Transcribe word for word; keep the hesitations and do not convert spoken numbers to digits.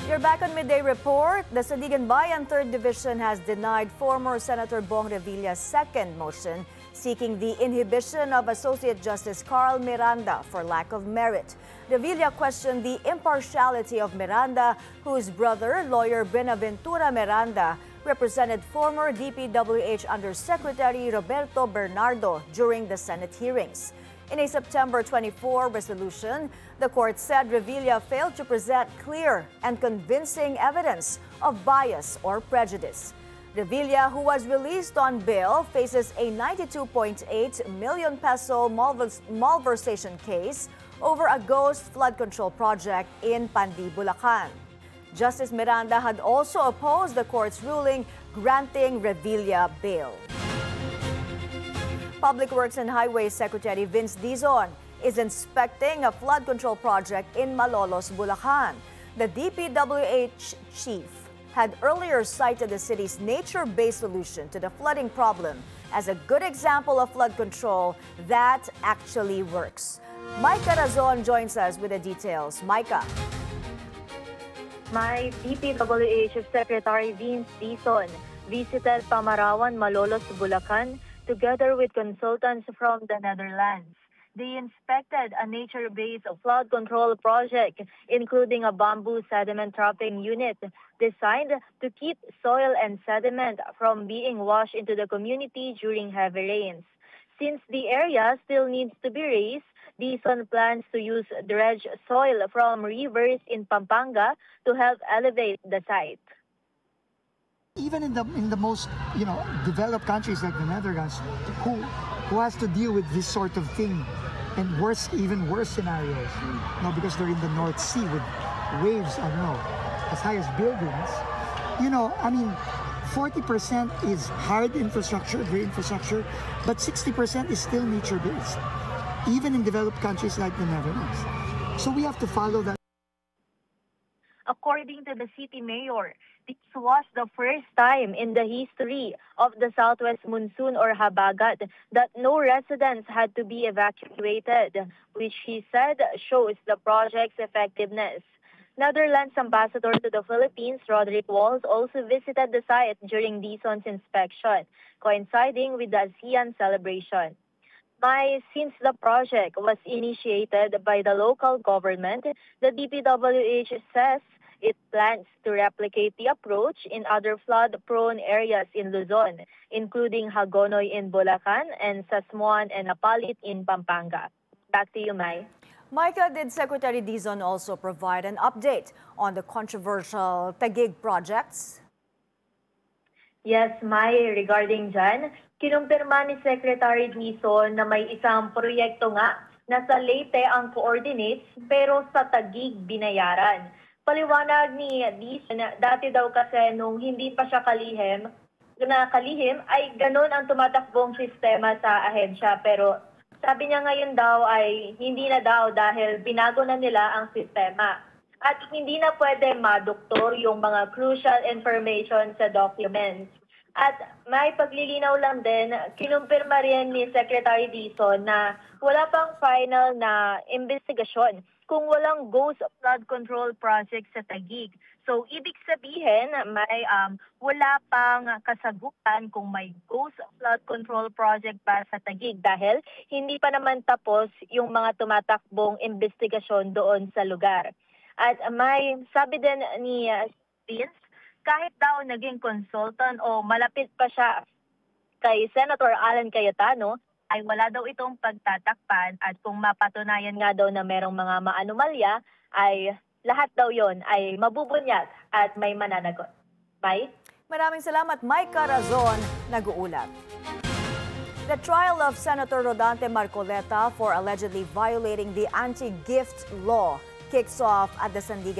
You're back on Midday Report. The Sandigan Bayan third Division has denied former Senator Bong Revilla's second motion seeking the inhibition of Associate Justice Carl Miranda for lack of merit. Revilla questioned the impartiality of Miranda, whose brother, lawyer Benaventura Miranda, represented former D P W H Undersecretary Roberto Bernardo during the Senate hearings. In a September twenty-fourth resolution, the court said Revilla failed to present clear and convincing evidence of bias or prejudice. Revilla, who was released on bail, faces a ninety-two point eight million peso malvers- malversation case over a ghost flood control project in Pandi, Bulacan. Justice Miranda had also opposed the court's ruling granting Revilla bail. Public Works and Highways Secretary Vince Dizon is inspecting a flood control project in Malolos, Bulacan. The D P W H chief had earlier cited the city's nature-based solution to the flooding problem as a good example of flood control that actually works. Micah Razon joins us with the details. Micah. My D P W H Secretary Vince Dizon visited Pamarawan, Malolos, Bulacan together with consultants from the Netherlands. They inspected a nature-based flood control project, including a bamboo sediment trapping unit designed to keep soil and sediment from being washed into the community during heavy rains. Since the area still needs to be raised, Dizon plans to use dredged soil from rivers in Pampanga to help elevate the site. Even in the in the most you know developed countries like the Netherlands, who who has to deal with this sort of thing, and worse, even worse scenarios, you know, because they're in the North Sea with waves, I don't know, as high as buildings. You know, I mean, forty percent is hard infrastructure, great infrastructure, but sixty percent is still nature-based, even in developed countries like the Netherlands. So we have to follow that. According to the city mayor, this was the first time in the history of the Southwest Monsoon or Habagat that no residents had to be evacuated, which he said shows the project's effectiveness. Netherlands ambassador to the Philippines, Roderick Walls, also visited the site during Dizon's inspection, coinciding with the ASEAN celebration. My, since the project was initiated by the local government, the D P W H says it plans to replicate the approach in other flood-prone areas in Luzon, including Hagonoy in Bulacan and Sasmuan and Napalit in Pampanga. Back to you, Mai. Micah, did Secretary Dizon also provide an update on the controversial Taguig projects? Yes, Mai, regarding dyan, kinumpirma ni Secretary Dizon na may isang proyekto nga na sa Leyte ang coordinates pero sa Taguig binayaran. Paliwanag ni Dizon na dati daw kasi nung hindi pa siya kalihim, na kalihim ay ganun ang tumatakbong sistema sa ahensya. Pero sabi niya ngayon daw ay hindi na daw dahil binago na nila ang sistema. At hindi na pwede madoktor yung mga crucial information sa documents. At may paglilinaw lang din, kinumpirma rin ni Secretary Dizon na wala pang final na investigasyon kung walang ghost flood control project sa Taguig. So, ibig sabihin, may um, wala pang kasagutan kung may ghost flood control project pa sa Taguig dahil hindi pa naman tapos yung mga tumatakbong investigasyon doon sa lugar. At may sabi din ni uh, Vince, kahit daw naging consultant o malapit pa siya kay Senator Alan Cayetano, ay wala daw itong pagtatakpan at kung mapatunayan nga daw na merong mga maanomalya, ay lahat daw yon ay mabubunyag at may mananagot. Bye? Maraming salamat, Micah Razon, nag-uulat. The trial of Senator Rodante Marcoleta for allegedly violating the anti-gift law kicks off at the Sandigan